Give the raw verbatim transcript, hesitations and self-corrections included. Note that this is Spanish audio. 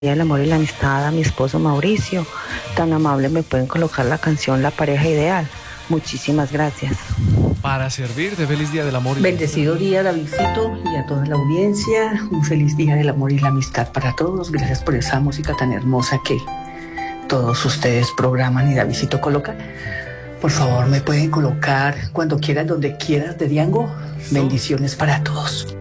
Día del Amor y la Amistad a mi esposo Mauricio. Tan amable, me pueden colocar la canción La Pareja Ideal. Muchísimas gracias. Para servirte, feliz Día del Amor y Bendecido día, Davidcito, y a toda la audiencia. Un feliz Día del Amor y la Amistad para todos. Gracias por esa música tan hermosa que todos ustedes programan y Davidcito coloca. Por favor, me pueden colocar cuando quieras, donde quieras de Diango. Bendiciones para todos.